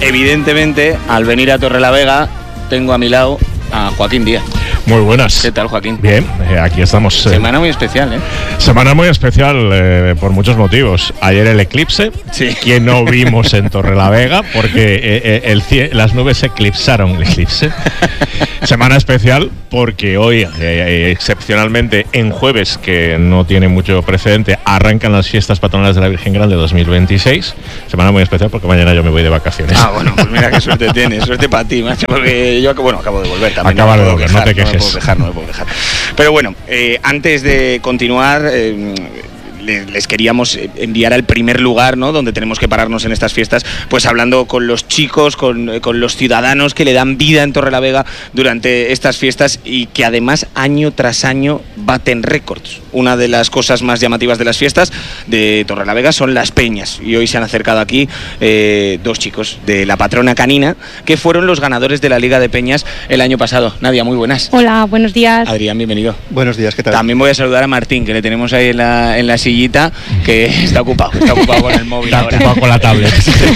evidentemente, al venir a Torrelavega, tengo a mi lado a Joaquín Díaz. Muy buenas. ¿Qué tal, Joaquín? Bien, aquí estamos. Semana muy especial, ¿eh? Semana muy especial por muchos motivos. Ayer el eclipse, sí, que no vimos en Torrelavega porque las nubes eclipsaron el eclipse. Semana especial porque hoy, excepcionalmente en jueves, que no tiene mucho precedente, arrancan las fiestas patronales de la Virgen Grande 2026. Semana muy especial porque mañana yo me voy de vacaciones. Ah, bueno, pues mira qué suerte tienes, suerte para ti, macho, porque yo acabo de volver también. Acaba de volver, no te quejes. No me puedo dejar. Pero bueno, antes de continuar, les queríamos enviar al primer lugar, ¿no?, donde tenemos que pararnos en estas fiestas, pues hablando con los chicos, con los ciudadanos que le dan vida en Torrelavega durante estas fiestas y que además año tras año baten récords. Una de las cosas más llamativas de las fiestas de Torrelavega son las peñas, y hoy se han acercado aquí dos chicos de la patrona canina que fueron los ganadores de la Liga de Peñas el año pasado. Nadia, muy buenas. Hola, buenos días. Adrián, bienvenido. Buenos días, ¿qué tal? También voy a saludar a Martín, que le tenemos ahí en la sillita, que está ocupado con el móvil. Está ahora. ocupado con la tablet.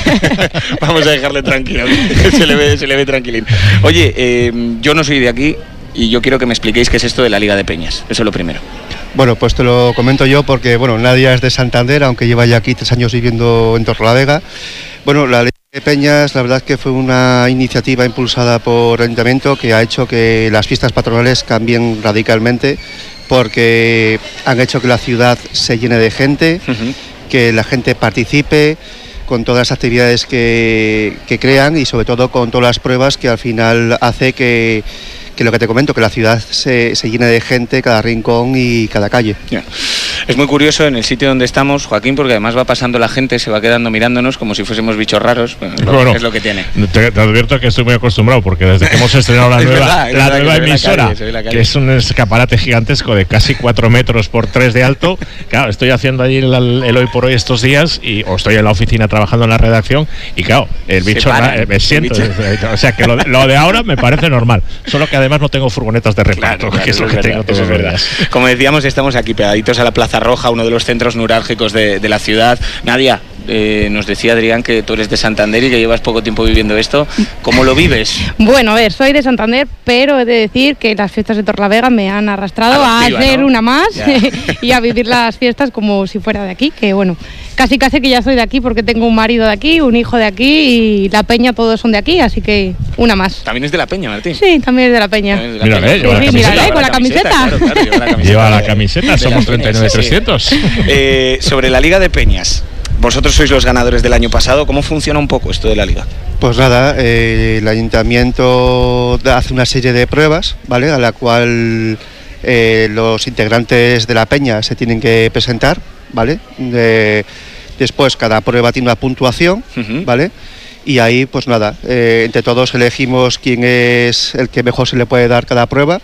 Vamos a dejarle tranquilo, se le ve tranquilín. Oye, yo no soy de aquí y yo quiero que me expliquéis qué es esto de la Liga de Peñas. Eso es lo primero. Bueno, pues te lo comento yo porque, bueno, Nadia es de Santander, aunque lleva ya aquí 3 años viviendo en Torrelavega. Bueno, la Liga de Peñas, la verdad es que fue una iniciativa impulsada por el Ayuntamiento que ha hecho que las fiestas patronales cambien radicalmente, porque han hecho que la ciudad se llene de gente, que la gente participe con todas las actividades que crean y sobre todo con todas las pruebas que al final hace que lo que te comento, que la ciudad se llene de gente, cada rincón y cada calle. Yeah. Es muy curioso en el sitio donde estamos, Joaquín, porque además va pasando la gente, se va quedando mirándonos como si fuésemos bichos raros. Bueno, es lo que tiene. Te advierto que estoy muy acostumbrado porque desde que hemos estrenado la nueva emisora, que es un escaparate gigantesco de casi 4 metros por 3 de alto, claro, estoy haciendo allí el hoy por hoy estos días o estoy en la oficina trabajando en la redacción y claro, el bicho me siento. O sea que lo de ahora me parece normal, solo que además no tengo furgonetas de reparto, claro, que es lo que tengo todos los días. Como decíamos, estamos aquí pegaditos a la Plaza Roja, uno de los centros neurálgicos de la ciudad. Nadia, nos decía Adrián que tú eres de Santander y que llevas poco tiempo viviendo esto. ¿Cómo lo vives? Bueno, a ver, soy de Santander, pero he de decir que las fiestas de Torrelavega me han arrastrado a hacer, ¿no?, una más y a vivir las fiestas como si fuera de aquí, que bueno, casi que ya soy de aquí porque tengo un marido de aquí, un hijo de aquí y la peña todos son de aquí, así que una más. ¿También es de la peña, Martín? Sí, también es de la peña. Mírale, con la camiseta. Lleva la camiseta, somos 39.300. Sobre la Liga de Peñas, vosotros sois los ganadores del año pasado. ¿Cómo funciona un poco esto de la Liga? Pues nada, el Ayuntamiento hace una serie de pruebas, ¿vale?, a la cual los integrantes de la peña se tienen que presentar, ¿vale? Después cada prueba tiene una puntuación, ¿vale? Y ahí, pues nada, entre todos elegimos quién es el que mejor se le puede dar cada prueba.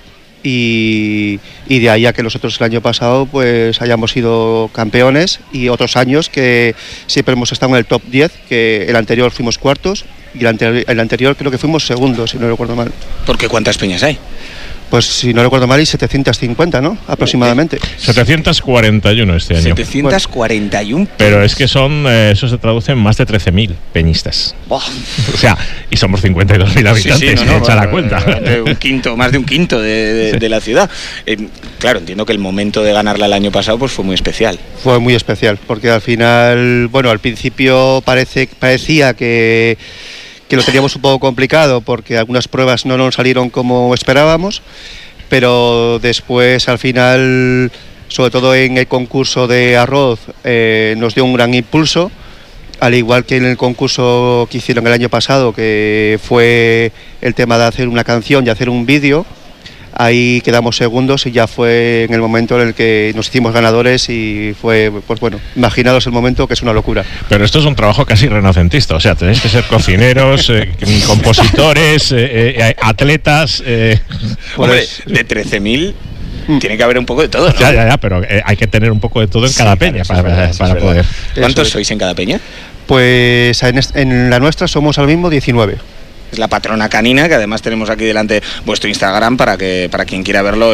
Y de ahí a que nosotros el año pasado pues hayamos sido campeones, y otros años que siempre hemos estado en el top 10, que el anterior fuimos cuartos y el anterior creo que fuimos segundos, si no recuerdo mal. ¿Por qué cuántas peñas hay? Pues si no recuerdo mal hay 750, ¿no?, aproximadamente. 741 este año. 741. Pero es que eso se traduce en más de 13.000 peñistas. Oh. O sea, y somos 52.000 habitantes, echa la cuenta. Más de un quinto de la ciudad. Claro, entiendo que el momento de ganarla el año pasado pues fue muy especial. Fue muy especial, porque al final, bueno, al principio parecía que lo teníamos un poco complicado porque algunas pruebas no nos salieron como esperábamos, pero después al final, sobre todo en el concurso de arroz, nos dio un gran impulso, al igual que en el concurso que hicieron el año pasado, que fue el tema de hacer una canción y hacer un vídeo. Ahí quedamos segundos y ya fue en el momento en el que nos hicimos ganadores y fue, pues bueno, imaginaos el momento, que es una locura. Pero esto es un trabajo casi renacentista, o sea, tenéis que ser cocineros, compositores, atletas. Hombre, de 13.000 tiene que haber un poco de todo, ¿no? Ya, pero hay que tener un poco de todo en cada peña para poder. ¿Cuántos sois en cada peña? Pues en la nuestra somos ahora mismo 19. es la patrona canina, que además tenemos aquí delante vuestro Instagram para quien quiera verlo,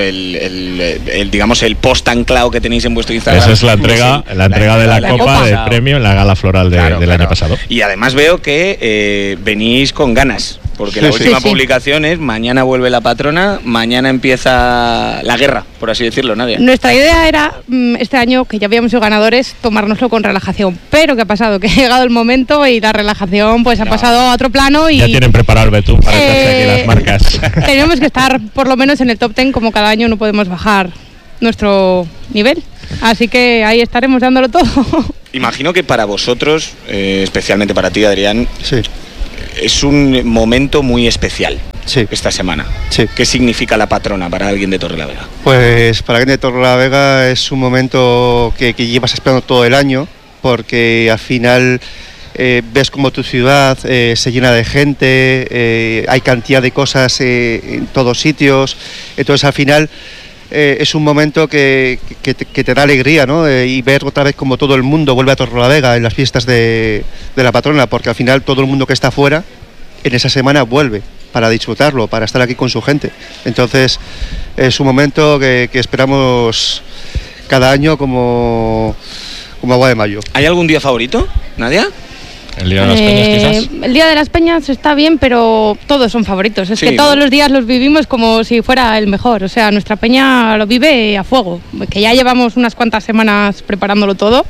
digamos el post anclado que tenéis en vuestro Instagram. Esa es la entrega de la copa del premio en la gala floral del año pasado. Y además veo que venís con ganas, porque la última publicación es: mañana vuelve la patrona, mañana empieza la guerra, por así decirlo, Nadia. Nuestra idea era, este año, que ya habíamos sido ganadores, tomárnoslo con relajación. Pero ¿qué ha pasado? Que ha llegado el momento y la relajación pues ha pasado a otro plano y... Ya tienen preparado el betún para echarse aquí las marcas. Tenemos que estar por lo menos en el top 10, como cada año no podemos bajar nuestro nivel. Así que ahí estaremos dándolo todo. Imagino que para vosotros, especialmente para ti, Adrián, sí, es un momento muy especial. Sí. Esta semana. Sí. ¿Qué significa la patrona para alguien de Torrelavega? Pues para alguien de Torrelavega es un momento que llevas esperando todo el año, porque al final ves como tu ciudad se llena de gente, hay cantidad de cosas en todos sitios, entonces al final es un momento que te da alegría, ¿no? Y ver otra vez como todo el mundo vuelve a Torrelavega en las fiestas de la patrona, porque al final todo el mundo que está fuera en esa semana vuelve para disfrutarlo, para estar aquí con su gente. Entonces es un momento que esperamos cada año como agua de mayo. ¿Hay algún día favorito, Nadia? ¿El Día de las Peñas quizás? El Día de las Peñas está bien, pero todos son favoritos. Es que todos los días los vivimos como si fuera el mejor. O sea, nuestra peña lo vive a fuego. Que ya llevamos unas cuantas semanas preparándolo todo.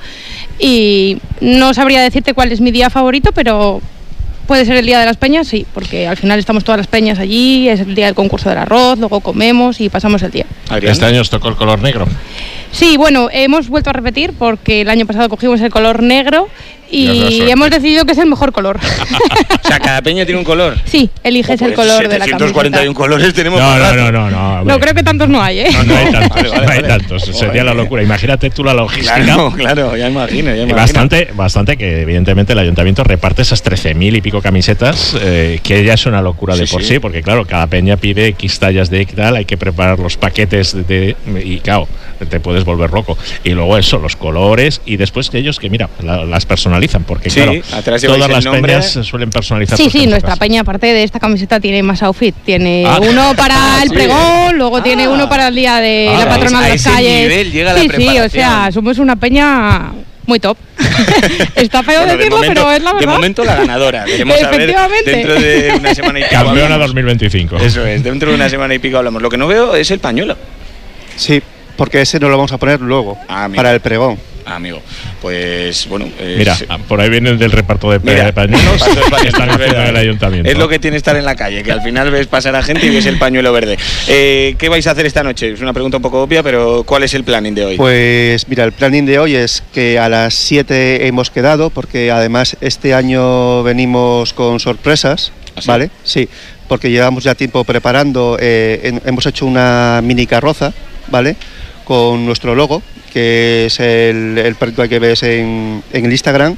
Y no sabría decirte cuál es mi día favorito, pero puede ser el Día de las Peñas, sí. Porque al final estamos todas las peñas allí, es el día del concurso del arroz, luego comemos y pasamos el día. ¿Adrián? ¿Este año os tocó el color negro? Sí, bueno, hemos vuelto a repetir porque el año pasado cogimos el color negro y hemos decidido que es el mejor color. O sea, cada peña tiene un color. Sí, eliges el color de la camiseta. 741 colores tenemos. No. No creo que tantos no hay, ¿eh? No hay tantos, no hay tantos. Sería la locura. Imagínate tú la logística. Claro, ya imagino. Bastante que evidentemente el ayuntamiento reparte esas 13.000 y pico camisetas, que ya es una locura de por sí, porque claro, cada peña pide X tallas de tal, hay que preparar los paquetes y claro, te puedes volver loco. Y luego eso, los colores, y después ellos que mira, las personalizan, porque claro, todas las peñas suelen personalizar. Sí, nuestra peña, aparte de esta camiseta, tiene más outfit. Tiene uno para el pregón, luego tiene uno para el día de la patrona de las calles. Nivel llega la preparación. O sea, somos una peña muy top. Está feo decirlo, pero es la verdad. De momento la ganadora. Veremos a ver dentro de una semana y pico. Campeona 2025. Eso es, dentro de una semana y pico hablamos. Lo que no veo es el pañuelo. Sí, porque ese no lo vamos a poner luego, para el pregón. Amigo, pues bueno. Mira, por ahí viene el del reparto de pañuelos. Están haciendo en el ayuntamiento. Es lo que tiene estar en la calle, que al final ves pasar a gente y ves el pañuelo verde. ¿Qué vais a hacer esta noche? Es una pregunta un poco obvia, pero ¿cuál es el planning de hoy? Pues mira, el planning de hoy es que a las 7 hemos quedado, porque además este año venimos con sorpresas, ¿vale? Sí, porque llevamos ya tiempo preparando, hemos hecho una mini carroza, ¿vale? Con nuestro logo, que es el perrito que ves en el Instagram.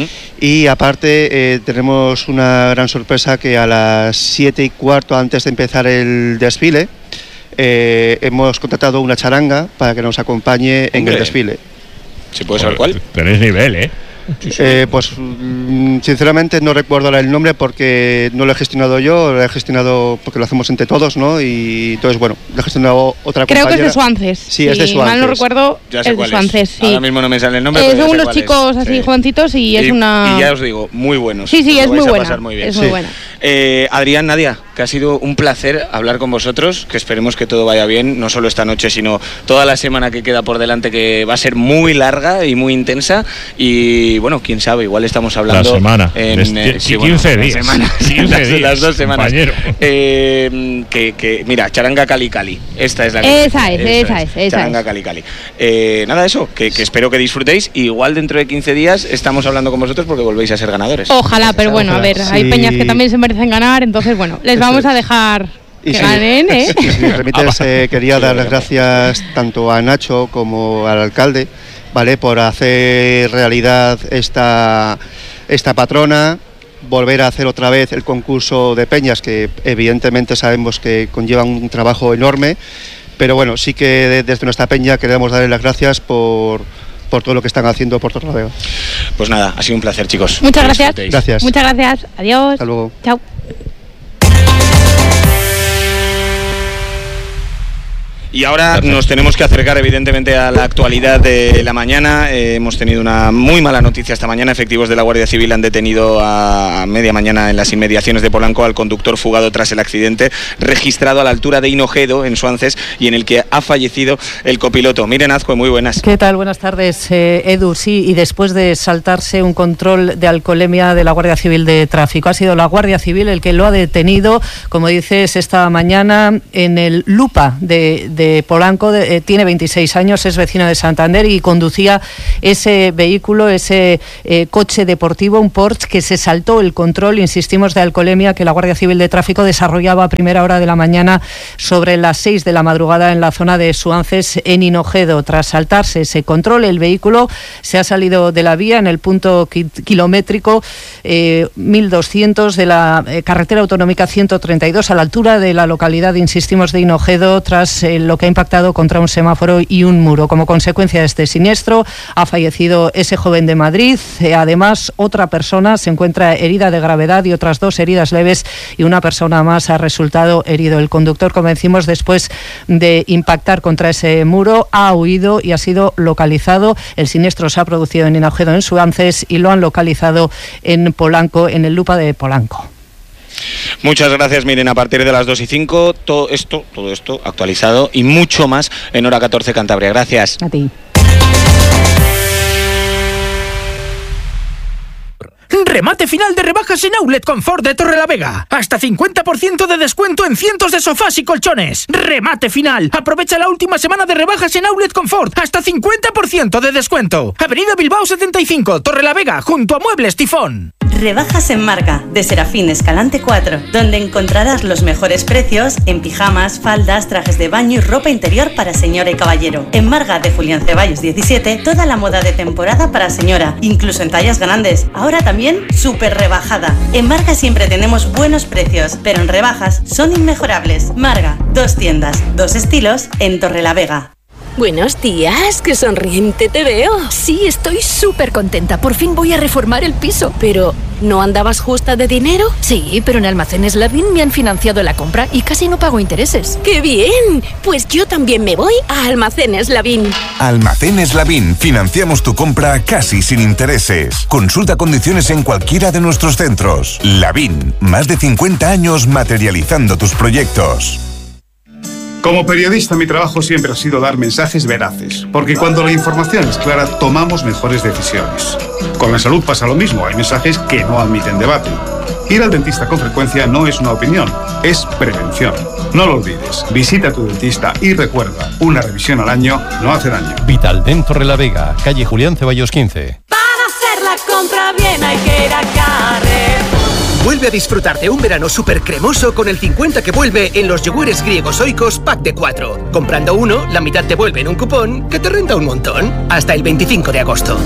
Y aparte tenemos una gran sorpresa, que a las 7:15, antes de empezar el desfile, hemos contratado una charanga para que nos acompañe en el desfile. ¿Se puede saber cuál? Tenéis nivel, ¿eh? Pues sinceramente no recuerdo ahora el nombre, porque no lo he gestionado yo, lo he gestionado porque lo hacemos entre todos, ¿no? Y entonces, bueno, lo he gestionado otra compañera. Creo que es de Suances. Sí, es de Suances. Mal no recuerdo, es de Suances, sí. Ahora mismo no me sale el nombre, pero son unos chicos así jovencitos y es una... Y ya os digo, muy buenos. Sí, es muy buena. Pasar muy bien. Es muy buena. Adrián, Nadia, que ha sido un placer hablar con vosotros, que esperemos que todo vaya bien, no solo esta noche, sino toda la semana que queda por delante, que va a ser muy larga y muy intensa. Y bueno, quién sabe, igual estamos hablando... La semana. En 15 días. Las 2 semanas. Mira, Charanga Cali Cali. Esta es la que... Esa es. Charanga Cali Cali. Nada, eso, que espero que disfrutéis. Igual dentro de 15 días estamos hablando con vosotros porque volvéis a ser ganadores. Ojalá, pero bueno, a ver, hay peñas que también se merecen ganar, entonces bueno, les vamos a dejar que ganen, ¿eh? Si me permites, quería dar las gracias tanto a Nacho como al alcalde, ¿vale? Por hacer realidad esta patrona, volver a hacer otra vez el concurso de peñas, que evidentemente sabemos que conlleva un trabajo enorme, pero bueno, sí que desde nuestra peña queremos darles las gracias por todo lo que están haciendo por Torrelavega. Pues nada, ha sido un placer, chicos. Muchas gracias. Gracias. Muchas gracias. Adiós. Hasta luego. Chao. Y ahora nos tenemos que acercar evidentemente a la actualidad de la mañana. Hemos tenido una muy mala noticia esta mañana. Efectivos de la Guardia Civil han detenido a media mañana en las inmediaciones de Polanco al conductor fugado tras el accidente registrado a la altura de Hinojedo, en Suances, y en el que ha fallecido el copiloto. Miren, Azcue, muy buenas. ¿Qué tal? Buenas tardes, Edu. Sí, y después de saltarse un control de alcoholemia de la Guardia Civil de Tráfico, ha sido la Guardia Civil el que lo ha detenido, como dices, esta mañana en el Lupa de Polanco. Tiene 26 años, es vecino de Santander y conducía ese vehículo, ese coche deportivo, un Porsche, que se saltó el control, insistimos, de alcoholemia que la Guardia Civil de Tráfico desarrollaba a primera hora de la mañana sobre las 6 de la madrugada en la zona de Suances, en Hinojedo. Tras saltarse ese control, el vehículo se ha salido de la vía en el punto kilométrico 1200 de la carretera autonómica 132, a la altura de la localidad, insistimos, de Hinojedo, tras lo que ha impactado contra un semáforo y un muro. Como consecuencia de este siniestro ha fallecido ese joven de Madrid. Además, otra persona se encuentra herida de gravedad y otras 2 heridas leves, y una persona más ha resultado herido. El conductor, como decimos, después de impactar contra ese muro, ha huido y ha sido localizado. El siniestro se ha producido en Hinojedo, en Suances, y lo han localizado en Polanco, en el Lupa de Polanco. Muchas gracias, miren, a partir de las 2:05, todo esto actualizado y mucho más en Hora 14 Cantabria. Gracias. A ti. Remate final de rebajas en Outlet Confort de Torrelavega. Hasta 50% de descuento en cientos de sofás y colchones. Remate final. Aprovecha la última semana de rebajas en Outlet Confort. Hasta 50% de descuento. Avenida Bilbao 75, Torrelavega, junto a Muebles Tifón. Rebajas en Marga, de Serafín Escalante 4, donde encontrarás los mejores precios en pijamas, faldas, trajes de baño y ropa interior para señora y caballero. En Marga, de Julián Ceballos 17, toda la moda de temporada para señora, incluso en tallas grandes. Ahora también súper rebajada. En Marga siempre tenemos buenos precios, pero en rebajas son inmejorables. Marga, 2 tiendas, 2 estilos en Torrelavega. Buenos días, qué sonriente te veo. Sí, estoy súper contenta. Por fin voy a reformar el piso. Pero, ¿no andabas justa de dinero? Sí, pero en Almacenes Lavín me han financiado la compra y casi no pago intereses. ¡Qué bien! Pues yo también me voy a Almacenes Lavín. Almacenes Lavín. Financiamos tu compra casi sin intereses. Consulta condiciones en cualquiera de nuestros centros. Lavín, más de 50 años materializando tus proyectos. Como periodista, mi trabajo siempre ha sido dar mensajes veraces, porque cuando la información es clara, tomamos mejores decisiones. Con la salud pasa lo mismo, hay mensajes que no admiten debate. Ir al dentista con frecuencia no es una opinión, es prevención. No lo olvides, visita a tu dentista y recuerda, una revisión al año no hace daño. Vitaldent Torrelavega, calle Julián Ceballos 15. Para hacer la compra bien hay que ir a Carrefour. Vuelve a disfrutar de un verano súper cremoso con el 50 que vuelve en los yogures griegos Oikos pack de 4. Comprando uno, la mitad te vuelve en un cupón que te renta un montón. Hasta el 25 de agosto.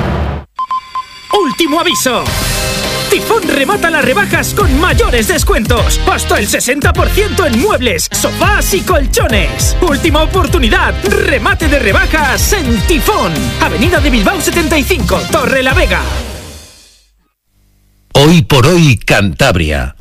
¡Último aviso! Tifón remata las rebajas con mayores descuentos. Hasta el 60% en muebles, sofás y colchones. Última oportunidad. Remate de rebajas en Tifón. Avenida de Bilbao 75, Torrelavega. Hoy por hoy, Cantabria.